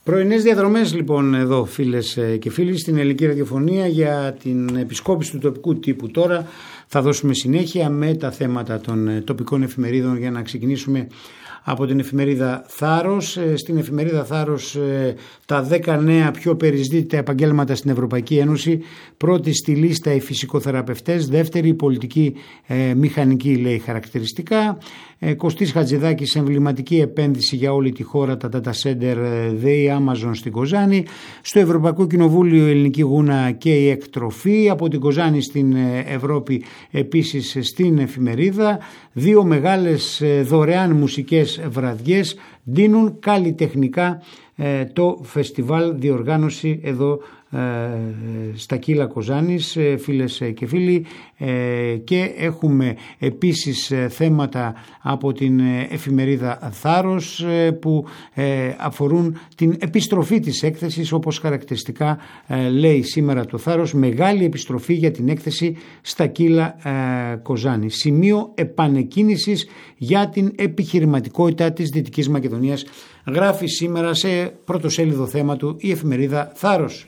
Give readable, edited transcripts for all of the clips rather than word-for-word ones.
Πρωινές διαδρομές λοιπόν εδώ, φίλες και φίλοι, στην ελληνική ραδιοφωνία για την επισκόπηση του τοπικού τύπου. Τώρα θα δώσουμε συνέχεια με τα θέματα των τοπικών εφημερίδων για να ξεκινήσουμε από την εφημερίδα Θάρρος. Στην εφημερίδα Θάρρος τα 10 νέα πιο περιζήτητα επαγγέλματα στην Ευρωπαϊκή Ένωση. Πρώτη στη λίστα οι φυσικοθεραπευτές, δεύτερη η πολιτική μηχανική, λέει χαρακτηριστικά. Κωστής Χατζηδάκης, εμβληματική επένδυση για όλη τη χώρα, τα data center ΔΕΗ Amazon στην Κοζάνη. Στο Ευρωπαϊκό Κοινοβούλιο η ελληνική γούνα και η εκτροφή. Από την Κοζάνη στην Ευρώπη επίσης στην εφημερίδα. 2 μεγάλες δωρεάν μουσικές βραδιές δίνουν καλλιτεχνικά το φεστιβάλ, διοργάνωση εδώ στα Κύλα Κοζάνης, φίλες και φίλοι, και έχουμε επίσης θέματα από την εφημερίδα Θάρρος που αφορούν την επιστροφή της έκθεσης, όπως χαρακτηριστικά λέει σήμερα το Θάρρος, μεγάλη επιστροφή για την έκθεση στα Κύλα Κοζάνη, σημείο επανεκκίνησης για την επιχειρηματικότητα της Δυτικής Μακεδονίας, γράφει σήμερα σε πρωτοσέλιδο θέμα του η εφημερίδα Θάρρος.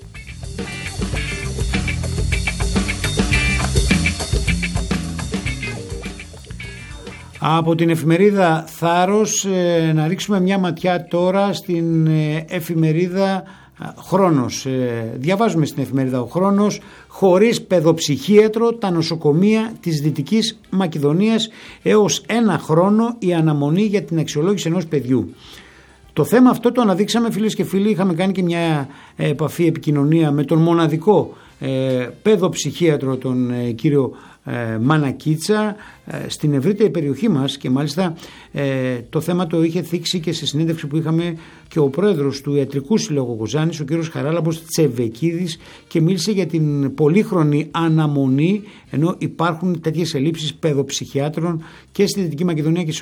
Από την εφημερίδα Θάρρος να ρίξουμε μια ματιά τώρα στην εφημερίδα Χρόνος. Διαβάζουμε στην εφημερίδα Ο Χρόνος: χωρίς παιδοψυχίατρο τα νοσοκομεία της Δυτικής Μακεδονίας έως 1 χρόνο η αναμονή για την αξιολόγηση ενός παιδιού. Το θέμα αυτό το αναδείξαμε, φίλες και φίλοι, είχαμε κάνει και μια επαφή, επικοινωνία με τον μοναδικό παιδοψυχίατρο, τον κύριο Μανακίτσα, στην ευρύτερη περιοχή μας, και μάλιστα το θέμα το είχε θίξει και σε συνέντευξη που είχαμε και ο πρόεδρος του Ιατρικού Συλλόγου Κοζάνης, ο κύριος Χαράλαμπος Τσεβεκίδης, και μίλησε για την πολύχρονη αναμονή, ενώ υπάρχουν τέτοιες ελλείψεις παιδοψυχιάτρων και στη Δυτική Μακεδονία και σε